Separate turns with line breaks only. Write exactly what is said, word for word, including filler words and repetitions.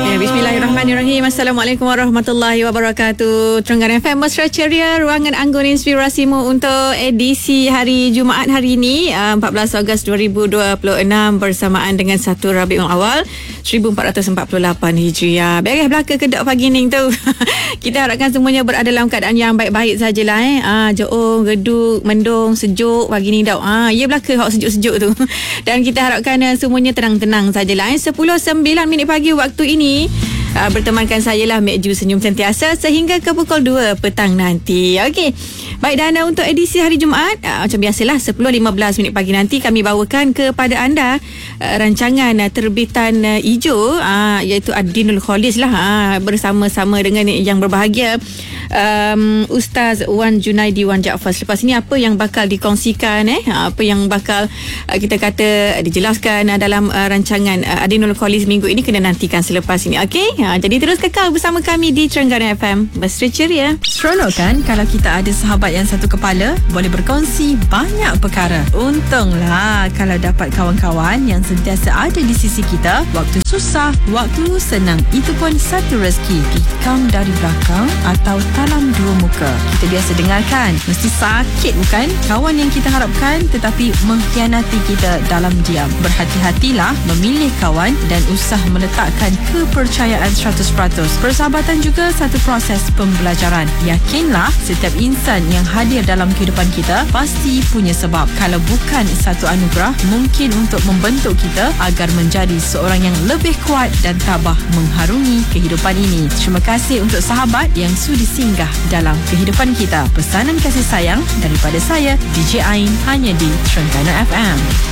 Ya, Bismillahirrahmanirrahim. Assalamualaikum warahmatullahi wabarakatuh. Terengganu F M Mesra Ceria, ruangan anggun inspirasimu untuk edisi hari Jumaat hari ini, empat belas Ogos dua ribu dua puluh enam, bersamaan dengan satu Rabiul Awal seribu empat ratus empat puluh lapan Hijriah. Beres belaka kedok pagi ni tu. Kita harapkan semuanya berada dalam keadaan yang baik-baik sajalah eh. Ah, Joong, geduk, mendung, sejuk pagi ni dah. Ah, ya belaka hak sejuk-sejuk tu. Dan kita harapkan uh, semuanya tenang-tenang sajalah eh. sepuluh sembilan minit pagi waktu ini. Uh, bertemankan saya lah Mek Ju Senyum Sentiasa sehingga ke pukul dua petang nanti. Okey. Baik, dan uh, untuk edisi hari Jumaat, uh, macam biasalah sepuluh lima belas minit pagi nanti kami bawakan kepada anda uh, rancangan uh, terbitan uh, hijau, uh, iaitu Adinul Kholis lah, uh, bersama-sama dengan yang berbahagia um, Ustaz Wan Junaidi Wan Jaafar. Selepas ini apa yang bakal dikongsikan eh apa yang bakal uh, kita kata dijelaskan uh, dalam uh, rancangan uh, Adinul Kholis minggu ini, kena nantikan selepas ini. Okey. Ha, jadi terus kekal bersama kami di Terengganu F M Mesra Ceria.
Seronok kan kalau kita ada sahabat yang satu kepala, boleh berkongsi banyak perkara. Untunglah kalau dapat kawan-kawan yang sentiasa ada di sisi kita waktu susah, waktu senang. Itu pun satu rezeki, tikam dari belakang atau talam dua muka. Kita biasa dengarkan, mesti sakit bukan? Kawan yang kita harapkan tetapi mengkhianati kita dalam diam. Berhati-hatilah memilih kawan dan usah meletakkan kepercayaan seratus peratus. Persahabatan juga satu proses pembelajaran. Yakinlah setiap insan yang hadir dalam kehidupan kita pasti punya sebab. Kalau bukan satu anugerah, mungkin untuk membentuk kita agar menjadi seorang yang lebih kuat dan tabah mengharungi kehidupan ini. Terima kasih untuk sahabat yang sudi singgah dalam kehidupan kita. Pesanan kasih sayang daripada saya, D J Ain, hanya di Terengganu F M.